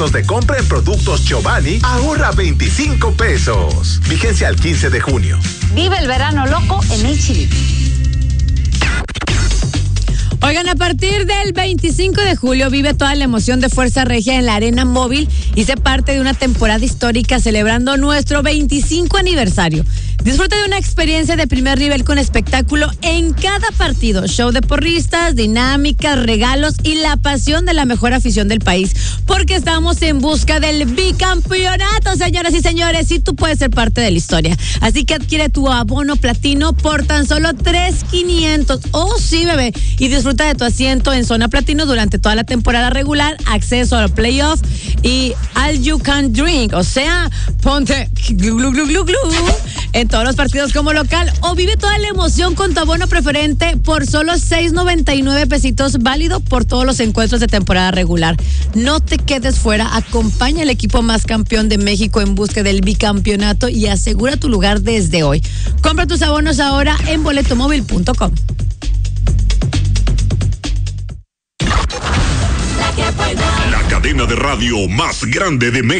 de compra en productos Giovanni, ahorra 25 pesos. Vigencia al 15 de junio. Vive el verano loco en H-E-B. Oigan, a partir del 25 de julio vive toda la emoción de Fuerza Regia en la Arena Móvil y sé parte de una temporada histórica celebrando nuestro 25 aniversario. Disfruta de una experiencia de primer nivel con espectáculo en cada partido, show de porristas, dinámicas, regalos y la pasión de la mejor afición del país, porque estamos en busca del bicampeonato, señoras y señores, y tú puedes ser parte de la historia. Así que adquiere tu abono platino por tan solo $3,500. Oh, sí, bebé. Y disfruta de tu asiento en zona platino durante toda la temporada regular, acceso a los playoffs y all you can drink. O sea, ponte glu, glu, glu, glu, glu, en todos los partidos como local, o vive toda la emoción con tu abono preferente por solo $6.99 pesitos, válido por todos los encuentros de temporada regular. No te quedes fuera, acompaña al equipo más campeón de México en busca del bicampeonato y asegura tu lugar desde hoy. Compra tus abonos ahora en boletomóvil.com. La cadena de radio más grande de México.